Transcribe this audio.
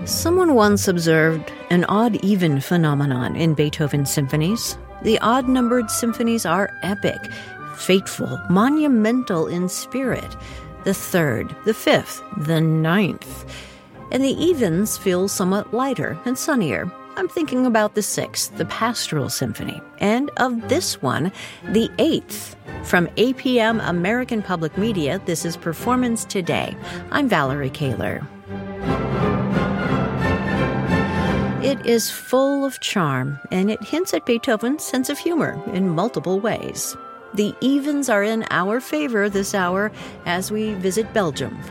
Someone once observed an odd-even phenomenon in Beethoven's symphonies. The odd-numbered symphonies are epic, fateful, monumental in spirit. The third, the fifth, the ninth. And the evens feel somewhat lighter and sunnier. I'm thinking about the sixth, the Pastoral Symphony, and of this one, the eighth. From APM American Public Media, this is Performance Today. I'm Valerie Kaler. It is full of charm, and it hints at Beethoven's sense of humor in multiple ways. The evens are in our favor this hour as we visit Belgium